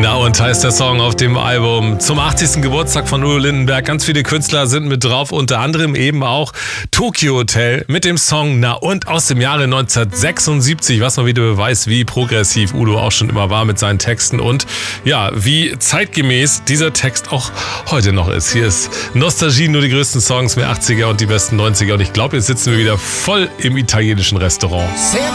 Na und heißt der Song auf dem Album zum 80. Geburtstag von Udo Lindenberg. Ganz viele Künstler sind mit drauf, unter anderem eben auch Tokio Hotel mit dem Song Na und aus dem Jahre 1976, was mal wieder beweist, wie progressiv Udo auch schon immer war mit seinen Texten und ja, wie zeitgemäß dieser Text auch heute noch ist. Hier ist Nostalgie, nur die größten Songs, mehr 80er und die besten 90er und ich glaube, jetzt sitzen wir wieder voll im italienischen Restaurant.